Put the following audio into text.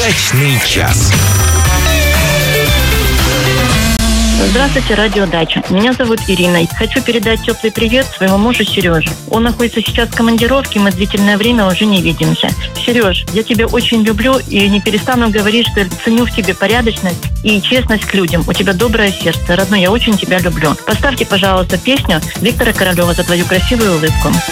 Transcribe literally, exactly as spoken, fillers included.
Дачный час. Здравствуйте, радио Дача. Меня зовут Ирина. Хочу передать теплый привет своему мужу Сереже. Он находится сейчас в командировке, мы длительное время уже не видимся. Сереж, я тебя очень люблю и не перестану говорить, что ценю в тебе порядочность и честность к людям. У тебя доброе сердце. Родной, я очень тебя люблю. Поставьте, пожалуйста, песню Виктора Королева «За твою красивую улыбку».